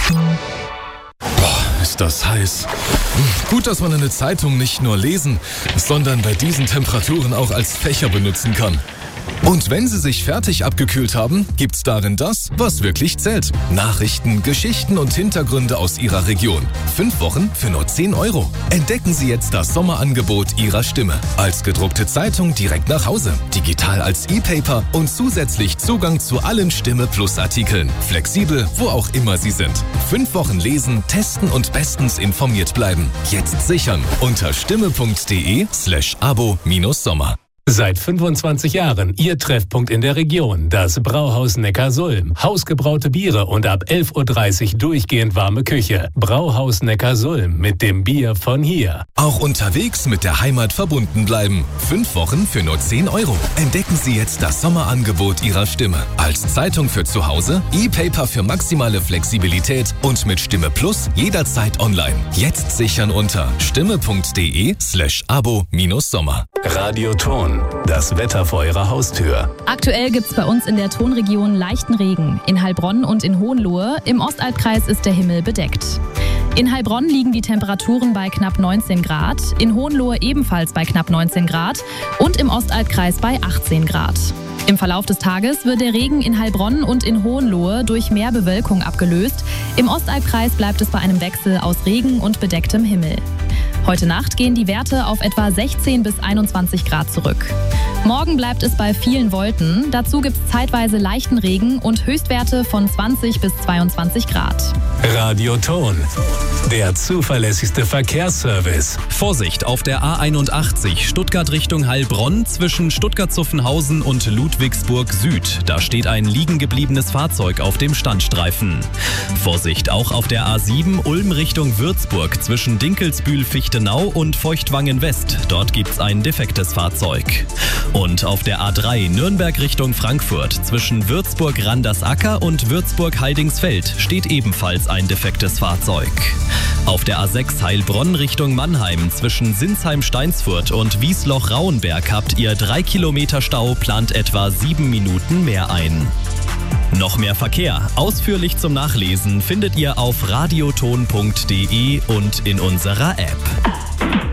Ist das heiß. Gut, dass man eine Zeitung nicht nur lesen, sondern bei diesen Temperaturen auch als Fächer benutzen kann. Und wenn Sie sich fertig abgekühlt haben, gibt's darin das, was wirklich zählt. Nachrichten, Geschichten und Hintergründe aus Ihrer Region. 5 Wochen für nur 10 €. Entdecken Sie jetzt das Sommerangebot Ihrer Stimme. Als gedruckte Zeitung direkt nach Hause, digital als E-Paper und zusätzlich Zugang zu allen Stimme Plus Artikeln. Flexibel, wo auch immer Sie sind. 5 Wochen lesen, testen und bestens informiert bleiben. Jetzt sichern unter stimme.de/abo-sommer. Seit 25 Jahren Ihr Treffpunkt in der Region, das Brauhaus Neckarsulm. Hausgebraute Biere und ab 11:30 Uhr durchgehend warme Küche. Brauhaus Neckarsulm mit dem Bier von hier. Auch unterwegs mit der Heimat verbunden bleiben. 5 Wochen für nur 10 €. Entdecken Sie jetzt das Sommerangebot Ihrer Stimme. Als Zeitung für zu Hause, E-Paper für maximale Flexibilität und mit Stimme Plus jederzeit online. Jetzt sichern unter stimme.de/abo-sommer. Radioton, das Wetter vor Ihrer Haustür. Aktuell gibt's bei uns in der Tonregion leichten Regen. In Heilbronn und in Hohenlohe. Im Ostalbkreis ist der Himmel bedeckt. In Heilbronn liegen die Temperaturen bei knapp 19 Grad, in Hohenlohe ebenfalls bei knapp 19 Grad und im Ostalbkreis bei 18 Grad. Im Verlauf des Tages wird der Regen in Heilbronn und in Hohenlohe durch mehr Bewölkung abgelöst. Im Ostalbkreis bleibt es bei einem Wechsel aus Regen und bedecktem Himmel. Heute Nacht gehen die Werte auf etwa 16 bis 21 Grad zurück. Morgen bleibt es bei vielen Wolken. Dazu gibt es zeitweise leichten Regen und Höchstwerte von 20 bis 22 Grad. Radioton, der zuverlässigste Verkehrsservice. Vorsicht auf der A81 Stuttgart Richtung Heilbronn zwischen Stuttgart-Zuffenhausen und Ludwigsburg Süd. Da steht ein liegen gebliebenes Fahrzeug auf dem Standstreifen. Vorsicht auch auf der A7 Ulm Richtung Würzburg zwischen Dinkelsbühl-Fichtenau und Feuchtwangen West. Dort gibt's ein defektes Fahrzeug. Und auf der A3 Nürnberg Richtung Frankfurt zwischen Würzburg-Randersacker und Würzburg-Heidingsfeld steht ebenfalls ein defektes Fahrzeug. Auf der A6 Heilbronn Richtung Mannheim zwischen Sinsheim-Steinsfurt und Wiesloch-Rauenberg habt ihr 3 Kilometer Stau, plant etwa 7 Minuten mehr ein. Noch mehr Verkehr, ausführlich zum Nachlesen, findet ihr auf radioton.de und in unserer App.